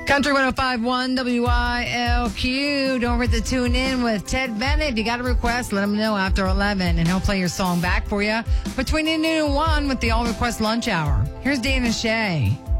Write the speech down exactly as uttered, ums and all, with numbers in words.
Country one oh five point one W I L Q. Don't forget to tune in with Ted Bennett. If you got a request, let him know after eleven, and he'll play your song back for you between noon and one with the All Request Lunch Hour. Here's Dana Shea.